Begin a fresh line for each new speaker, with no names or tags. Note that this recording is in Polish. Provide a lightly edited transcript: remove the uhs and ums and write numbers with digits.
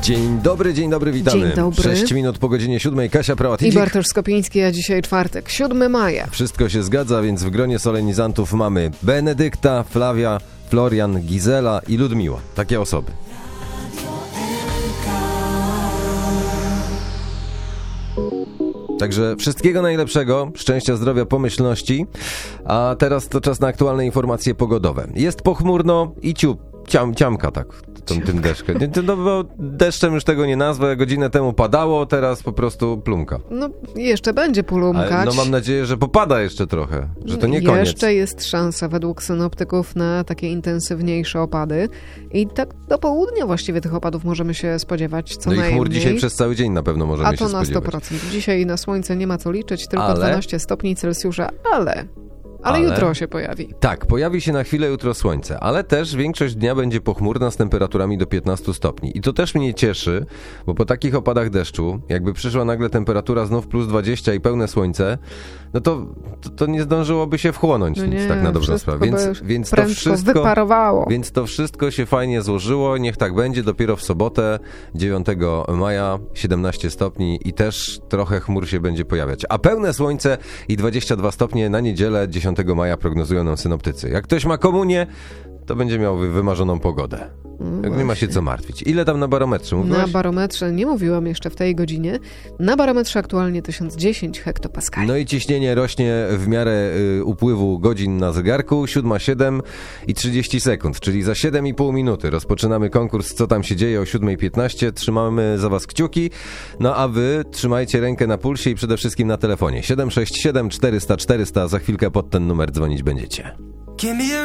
Dzień dobry, witamy.
Dzień dobry.
6 minut po godzinie 7. Kasia Prałat-Idzik
I Bartosz Skopiński, a dzisiaj czwartek, 7 maja.
Wszystko się zgadza, więc w gronie solenizantów mamy Benedykta, Flavia, Florian, Gizela i Ludmiła. Takie osoby. Także wszystkiego najlepszego, szczęścia, zdrowia, pomyślności. A teraz to czas na aktualne informacje pogodowe. Jest pochmurno i ciamka tak tym deszkiem. No bo deszczem już tego nie nazwę, godzinę temu padało, teraz po prostu plumka.
No jeszcze będzie plumkać.
Ale no mam nadzieję, że popada jeszcze trochę, że to nie koniec.
Jeszcze jest szansa według synoptyków na takie intensywniejsze opady i tak do południa właściwie tych opadów możemy się spodziewać co najmniej.
No i chmur dzisiaj przez cały dzień na pewno możemy się spodziewać.
A to na 100%. Dzisiaj na słońce nie ma co liczyć, tylko 12 stopni Celsjusza, ale jutro się pojawi.
Tak, pojawi się na chwilę jutro słońce, ale też większość dnia będzie pochmurna z temperaturami do 15 stopni. I to też mnie cieszy, bo po takich opadach deszczu, jakby przyszła nagle temperatura znów plus 20 i pełne słońce, no to nie zdążyłoby się wchłonąć nic, tak na dobrą sprawę. Więc to wszystko
wyparowało.
Więc to wszystko się fajnie złożyło, niech tak będzie, dopiero w sobotę 9 maja 17 stopni i też trochę chmur się będzie pojawiać. A pełne słońce i 22 stopnie na niedzielę 10 maja prognozują nam synoptycy. Jak ktoś ma komunię, to będzie miał wymarzoną pogodę. Nie ma się co martwić. Ile tam na barometrze mówiłaś?
Na barometrze nie mówiłam jeszcze w tej godzinie. Na barometrze aktualnie 1010 hektopaskali.
No i ciśnienie rośnie w miarę upływu godzin na zegarku. 7:07 i 30 sekund, czyli za 7,5 minuty rozpoczynamy konkurs Co tam się dzieje o 7:15. Trzymamy za was kciuki. No a wy trzymajcie rękę na pulsie i przede wszystkim na telefonie. 767 400 400. Za chwilkę pod ten numer dzwonić będziecie.